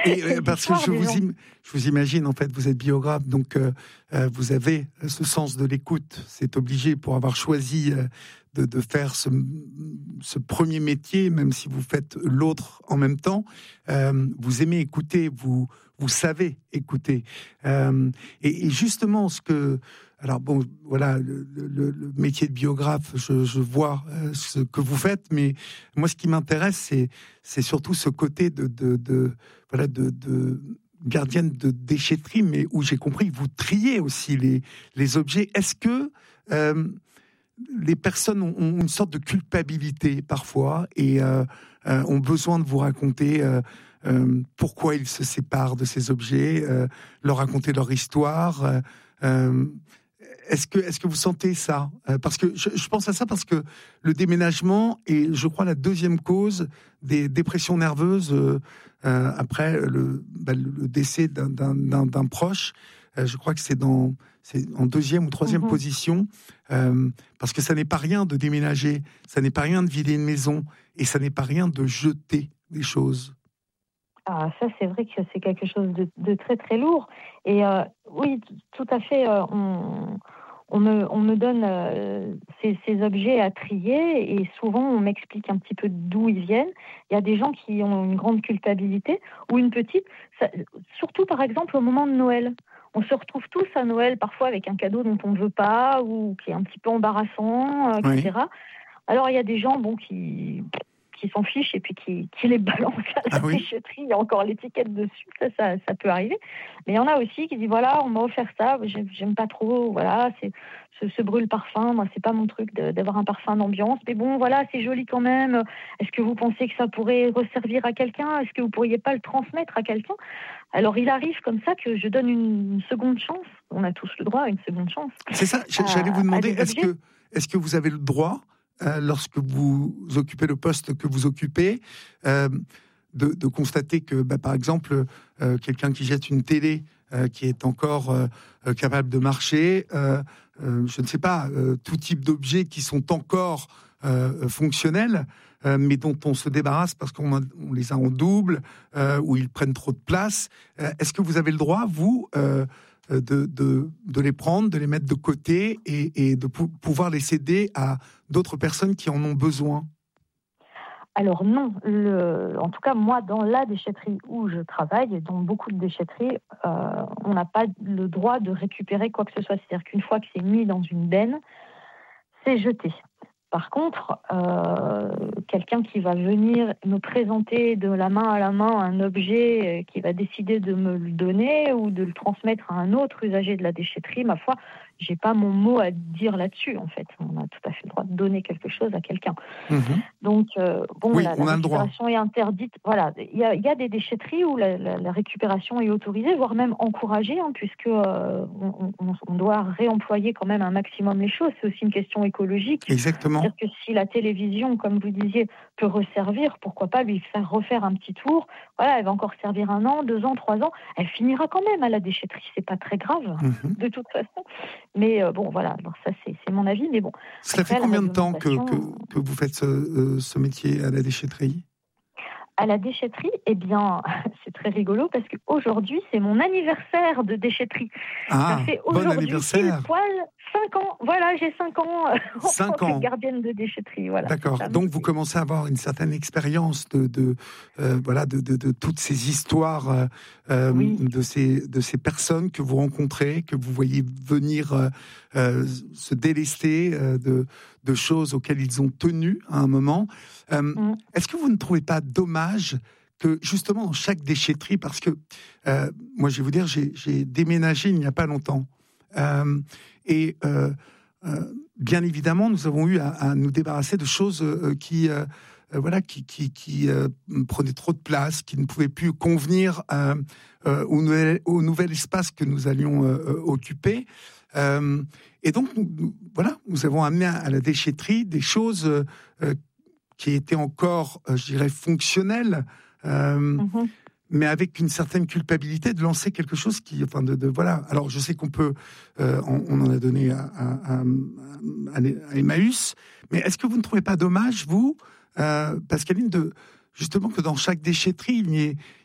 Parce que je vous imagine, en fait, vous êtes biographe, donc vous avez ce sens de l'écoute. C'est obligé pour avoir choisi de faire ce premier métier, même si vous faites l'autre en même temps. Vous aimez écouter, vous savez écouter. Et justement, alors bon, voilà, le métier de biographe, je vois ce que vous faites, mais moi, ce qui m'intéresse, c'est surtout ce côté de gardienne de déchetterie, mais où j'ai compris que vous triez aussi les objets. Est-ce que les personnes ont une sorte de culpabilité parfois et ont besoin de vous raconter pourquoi ils se séparent de ces objets, leur raconter leur histoire? Est-ce que vous sentez ça? Parce que je pense à ça parce que le déménagement est, je crois, la deuxième cause des dépressions nerveuses après le décès d'un proche. Je crois que c'est en deuxième ou troisième position, parce que ça n'est pas rien de déménager, ça n'est pas rien de vider une maison, et ça n'est pas rien de jeter des choses. Ah, ça, c'est vrai que c'est quelque chose de très, très lourd. Et oui, tout à fait, on me donne ces objets à trier et souvent, on m'explique un petit peu d'où ils viennent. Il y a des gens qui ont une grande culpabilité ou une petite, surtout par exemple au moment de Noël. On se retrouve tous à Noël, parfois avec un cadeau dont on ne veut pas ou qui est un petit peu embarrassant, etc. Oui. Alors, il y a des gens qui s'en fichent et puis qui les balancent à la déchetterie. Il y a encore l'étiquette dessus, ça peut arriver. Mais il y en a aussi qui disent, voilà, on m'a offert ça, j'aime pas trop, voilà, ce brûle-parfum, moi, c'est pas mon truc d'avoir un parfum d'ambiance. Mais bon, voilà, c'est joli quand même. Est-ce que vous pensez que ça pourrait resservir à quelqu'un? Est-ce que vous pourriez pas le transmettre à quelqu'un? Alors, il arrive comme ça que je donne une seconde chance. On a tous le droit à une seconde chance. C'est ça, j'allais vous demander, est-ce que vous avez le droit, lorsque vous occupez le poste que vous occupez, de constater que, par exemple, quelqu'un qui jette une télé qui est encore capable de marcher, je ne sais pas, tout type d'objets qui sont encore fonctionnels, mais dont on se débarrasse parce qu'on les a en double, ou ils prennent trop de place. Est-ce que vous avez le droit, vous, de les prendre, de les mettre de côté et de pouvoir les céder à d'autres personnes qui en ont besoin? Alors non, en tout cas moi dans la déchetterie où je travaille, et dans beaucoup de déchetteries, on n'a pas le droit de récupérer quoi que ce soit. C'est-à-dire qu'une fois que c'est mis dans une benne, c'est jeté. Par contre, quelqu'un qui va venir me présenter de la main à la main un objet, qui va décider de me le donner ou de le transmettre à un autre usager de la déchetterie, ma foi, j'ai pas mon mot à dire là-dessus, en fait. On a tout à fait le droit de donner quelque chose à quelqu'un. Donc, oui, la récupération est interdite. Voilà, il y a des déchetteries où la récupération est autorisée, voire même encouragée, puisque on doit réemployer quand même un maximum les choses. C'est aussi une question écologique. Exactement. C'est-à-dire que si la télévision, comme vous disiez, peut resservir, pourquoi pas lui faire refaire un petit tour? Voilà, elle va encore servir 1 an, 2 ans, 3 ans. Elle finira quand même à la déchetterie. C'est pas très grave, de toute façon. Mais bon, voilà. Alors ça, c'est mon avis. Mais bon. Ça fait combien de temps que vous faites ce métier à la déchetterie? À la déchetterie, eh bien, c'est très rigolo parce qu'aujourd'hui, c'est mon anniversaire de déchetterie. Ah, ça fait bon aujourd'hui anniversaire. pile poil 5 ans. Voilà, j'ai 5 ans en tant que ans. gardienne de déchetterie. Voilà. D'accord. Donc vous commencez à avoir une certaine expérience de toutes ces histoires, de ces personnes que vous rencontrez, que vous voyez venir se délester de choses auxquelles ils ont tenu à un moment. Est-ce que vous ne trouvez pas dommage que justement dans chaque déchetterie, parce que moi je vais vous dire, j'ai déménagé il n'y a pas longtemps, et bien évidemment nous avons eu à nous débarrasser de choses qui prenaient trop de place, qui ne pouvaient plus convenir au nouvel espace que nous allions occuper. Et donc, nous avons amené à la déchetterie des choses qui étaient encore, je dirais, fonctionnelles, mais avec une certaine culpabilité de lancer quelque chose qui, voilà. Alors, je sais qu'on peut, on en a donné à Emmaüs, mais est-ce que vous ne trouvez pas dommage, vous, Pascaline, justement que dans chaque déchetterie, il y ait